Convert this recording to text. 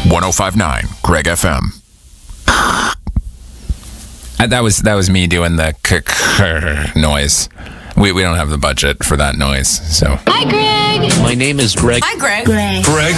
1059 Greg FM. That was me doing the noise. We don't have the budget for that noise, so. Hi, Greg. My name is Greg. Hi, Greg. Greg.